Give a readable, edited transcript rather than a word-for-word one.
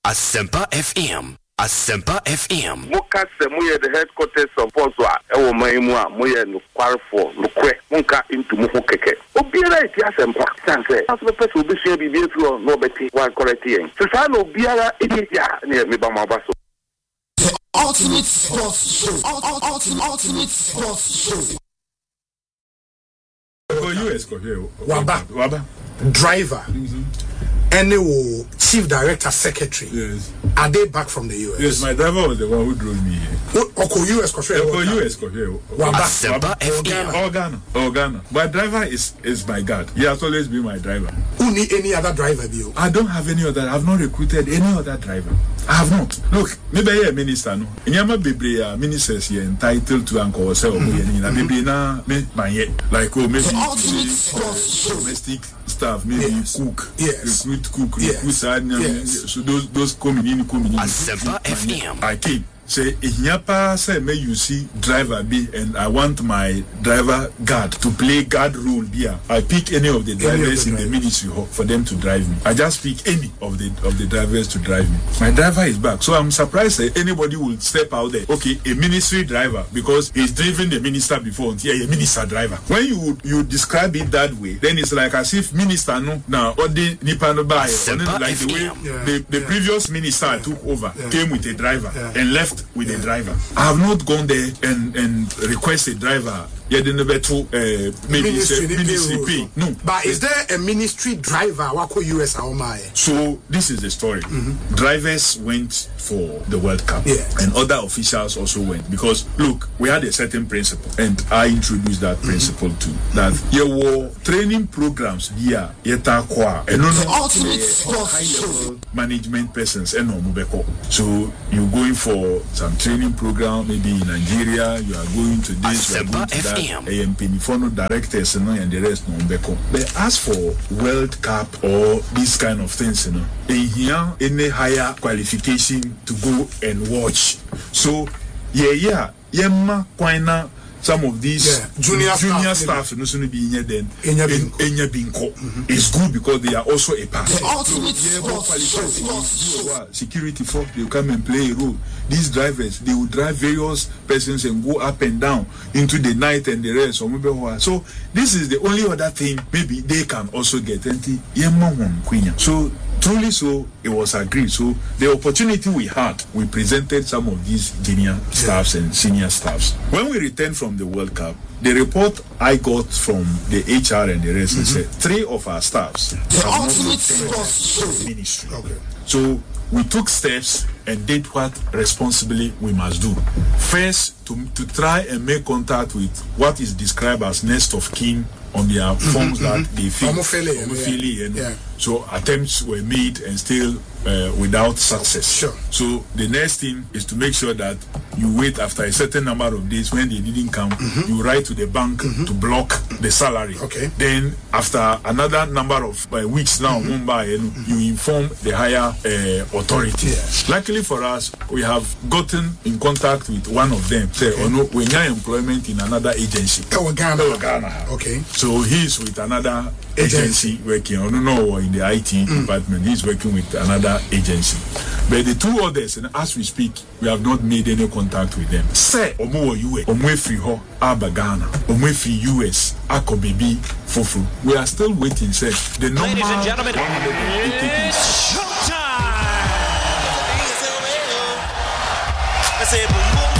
Asempa FM. Asempa FM. Muka se muye the headquarters of Boswa. Ewo maimua muye no kwarfo no kwe. Munka into muhu keke. Obiara iti Asempa. Sanse. Asempa person will be share bibi through no beti one correct yen. So sa no biara iti ya ne me ba mabaso. Ultimate Sports Show. Ultimate Sports Show. US Waba. Driver. Any chief director, secretary. Yes. Are they back from the US? Yes, my driver was the one who drove me here. US Asempa FM. Ghana. My driver is my God. He has always been my driver. Who need any other driver? Bio? I don't have any other. I have not recruited any other driver. I have not. Look, maybe a minister no. Inyama bebre ministers here entitled to anchor say maybe na me like maybe domestic staff, maybe cook, recruit so those coming in. Asempa FM. I came. Say Inyapa say may you see driver be and I want my driver guard to play guard role here. I pick any of the drivers in the ministry for them to drive me. I just pick any of the drivers to drive me. My driver is back. So I'm surprised that anybody will step out there. Okay, a ministry driver because he's driven the minister before. Yeah, a minister driver. When you describe it that way, then it's like as if minister no now or the Nipano buy like the way the previous minister took over came with a driver and left with a driver. I have not gone there and request a driver. Maybe ministry pay. No. But is there a ministry driver wako US or So this is the story. Drivers went for the World Cup and other officials also went because look, we had a certain principle and I introduced that principle too. That there were training programs here yeta kwa and high level management persons and no. So you're going for some training program maybe in Nigeria, you are going to this, you are going to that. AMP directors and the rest no beko. But as for World Cup or these kind of things, they here any higher qualification to go and watch. So yemma kwaina some of these junior staff no soon be here then enya binko is good because they are also a part. Security folk they come and play a role. These drivers they will drive various persons and go up and down into the night and the rest. So this is the only other thing maybe they can also get. So truly so it was agreed. So the opportunity we had, we presented some of these junior staffs and senior staffs. When we returned from the World Cup, the report I got from the HR and the rest said 3 of our staffs have not ministry. So we took steps and did what responsibly we must do. First, to try and make contact with what is described as next of kin on their forms that they fill. So attempts were made and still without success. Sure. So the next thing is to make sure that you wait after a certain number of days. When they didn't come, you write to the bank to block the salary. Okay. Then after another number of weeks now, you inform the higher authority. Luckily for us, we have gotten in contact with one of them. Say, we need employment in another agency. Ghana. Okay. So he's with another agency working. I don't know in the IT department. He's working with another agency. But the 2 others, and as we speak, we have not made any contact with them. Say, Omo US, Omo free ho, Aba Ghana, Omo free US, Ako baby, Fufu. We are still waiting. Say the normal. Ladies and gentlemen, showtime.